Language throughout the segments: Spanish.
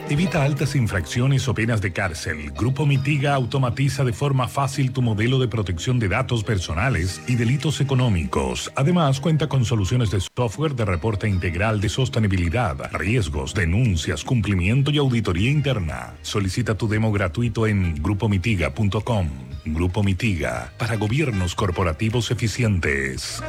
Evita altas infracciones o penas de cárcel. Grupo Mitiga automatiza de forma fácil tu modelo de protección de datos personales y delitos económicos. Además, cuenta con soluciones de software de reporte integral de sostenibilidad, riesgos, denuncias, cumplimiento y auditoría interna. Solicita tu demo gratuito en grupomitiga.com. Grupo Mitiga, para gobiernos corporativos eficientes.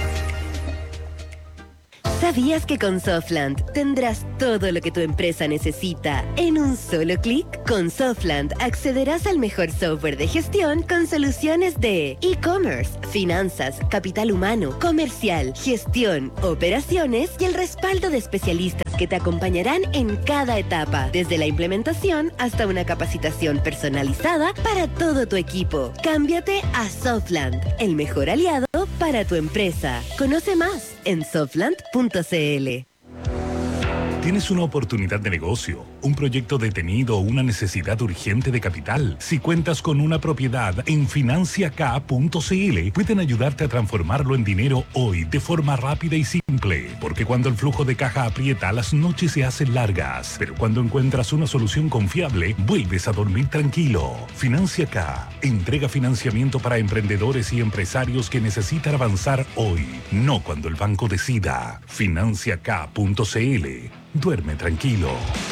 ¿Sabías que con Softland tendrás todo lo que tu empresa necesita en un solo clic? Con Softland accederás al mejor software de gestión con soluciones de e-commerce, finanzas, capital humano, comercial, gestión, operaciones y el respaldo de especialistas que te acompañarán en cada etapa, desde la implementación hasta una capacitación personalizada para todo tu equipo. Cámbiate a Softland, el mejor aliado para tu empresa. Conoce más en softland.cl. ¿Tienes una oportunidad de negocio, un proyecto detenido o una necesidad urgente de capital? Si cuentas con una propiedad, en financiak.cl pueden ayudarte a transformarlo en dinero hoy de forma rápida y simple. Porque cuando el flujo de caja aprieta, las noches se hacen largas. Pero cuando encuentras una solución confiable, vuelves a dormir tranquilo. Financiak entrega financiamiento para emprendedores y empresarios que necesitan avanzar hoy, no cuando el banco decida. Financiak.cl. Duerme tranquilo.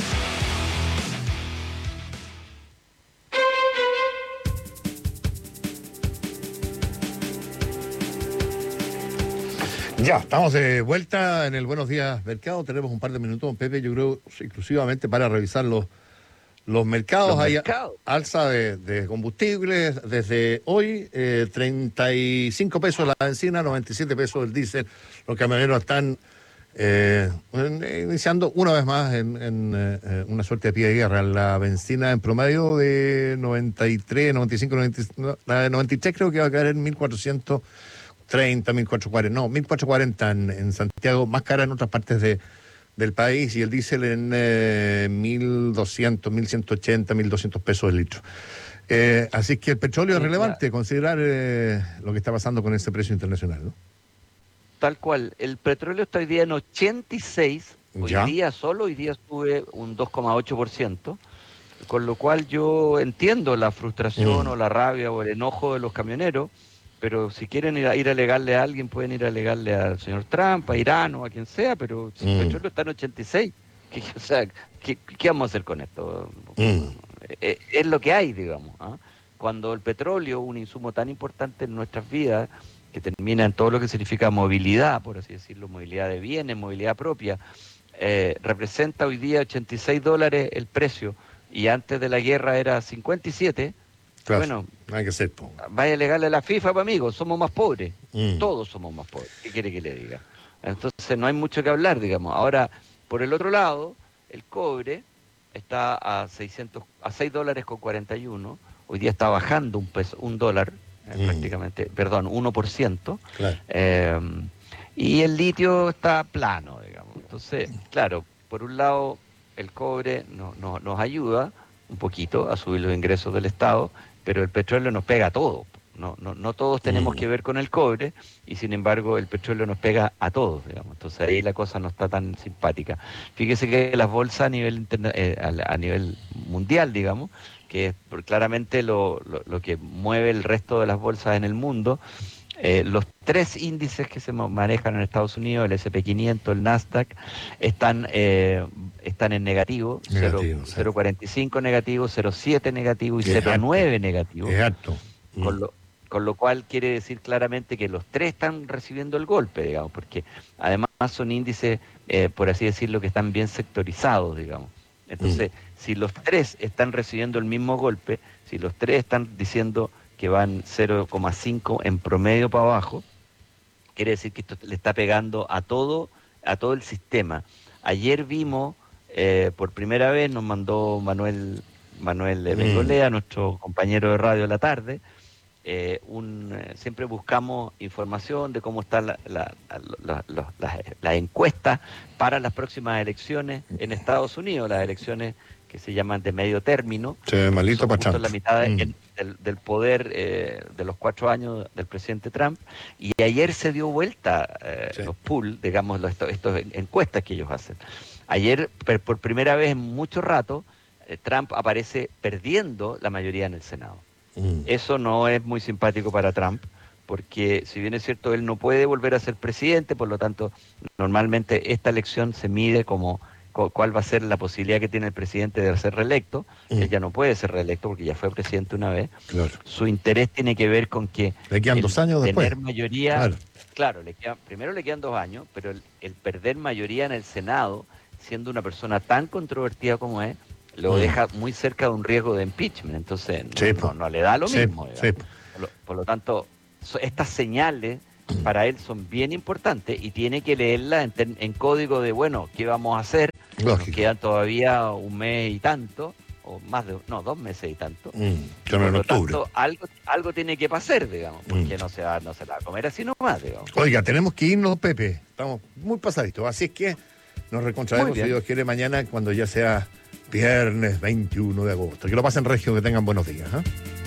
Ya, estamos de vuelta en el Buenos Días Mercado. Tenemos un par de minutos, Pepe, yo creo, exclusivamente para revisar los mercados. Hay alza de combustibles desde hoy, 35 pesos la benzina, 97 pesos el diésel. Los camioneros están iniciando una vez más en una suerte de pie de guerra. La benzina en promedio de 93, 95, 90, la de 93 creo que va a caer en 1430, 1440, no, 1440 en Santiago, más cara en otras partes del país, y el diésel en 1200, 1180, 1200 pesos el litro. Así que el petróleo es relevante, considerar lo que está pasando con ese precio internacional, ¿no? Tal cual. El petróleo está hoy día en 86. Hoy día sube un 2,8%. Con lo cual yo entiendo la frustración o la rabia o el enojo de los camioneros, pero si quieren ir a alegarle a alguien, pueden ir a alegarle al señor Trump, a Irán o a quien sea, pero si el petróleo está en 86, ¿qué vamos a hacer con esto? Es lo que hay, digamos. ¿Ah? Cuando el petróleo, un insumo tan importante en nuestras vidas, que termina en todo lo que significa movilidad, por así decirlo, movilidad de bienes, movilidad propia, representa hoy día $86 el precio, y antes de la guerra era 57, claro, bueno, hay que ser vaya a alegarle a la FIFA, pues, amigos, somos más pobres, todos somos más pobres, ¿qué quiere que le diga? Entonces no hay mucho que hablar, digamos. Ahora, por el otro lado, el cobre está a $6.41, hoy día está bajando un dólar, prácticamente, perdón, 1%, claro. Y el litio está plano, digamos. Entonces, claro, por un lado, el cobre nos ayuda un poquito a subir los ingresos del Estado, pero el petróleo nos pega a todos. No todos tenemos que ver con el cobre, y sin embargo el petróleo nos pega a todos, digamos. Entonces ahí la cosa no está tan simpática. Fíjese que las bolsas a nivel mundial, digamos, que es claramente lo que mueve el resto de las bolsas en el mundo, los tres índices que se manejan en Estados Unidos, el S&P 500, el Nasdaq, están en negativo, 0,45 negativo, 0,7 negativo y 0,9 negativo. Es alto. Con lo cual quiere decir claramente que los tres están recibiendo el golpe, digamos, porque además son índices, por así decirlo, que están bien sectorizados, digamos. Entonces, si los tres están recibiendo el mismo golpe, si los tres están diciendo que van 0,5 en promedio para abajo, quiere decir que esto le está pegando a todo el sistema. Ayer vimos, por primera vez nos mandó Manuel Bengolea, nuestro compañero de radio de la tarde, siempre buscamos información de cómo están las encuestas para las próximas elecciones en Estados Unidos, las elecciones que se llaman de medio término. Malito para Trump. La mitad del poder de los 4 años del presidente Trump, y ayer se dio vuelta los polls, digamos, estas encuestas que ellos hacen. Ayer, por primera vez en mucho rato, Trump aparece perdiendo la mayoría en el Senado. Eso no es muy simpático para Trump, porque si bien es cierto, él no puede volver a ser presidente, por lo tanto, normalmente esta elección se mide como cuál va a ser la posibilidad que tiene el presidente de ser reelecto. Él ya no puede ser reelecto porque ya fue presidente una vez. Claro. Su interés tiene que ver con que Le quedan 2 años después. Tener mayoría, claro, primero le quedan 2 años, pero el perder mayoría en el Senado, siendo una persona tan controvertida como es, lo deja muy cerca de un riesgo de impeachment. Entonces no le da lo mismo. Por lo tanto, estas señales para él son bien importantes y tiene que leerlas en código de, bueno, ¿qué vamos a hacer? Nos quedan todavía 1 mes y tanto, o más de, 2 meses y tanto. Por lo tanto, algo tiene que pasar, digamos, porque no se la va a comer así nomás, digamos. Oiga, tenemos que irnos, Pepe. Estamos muy pasaditos, así es que nos reencontraremos, si Dios quiere, mañana cuando ya sea viernes 21 de agosto. Que lo pasen regio, que tengan buenos días.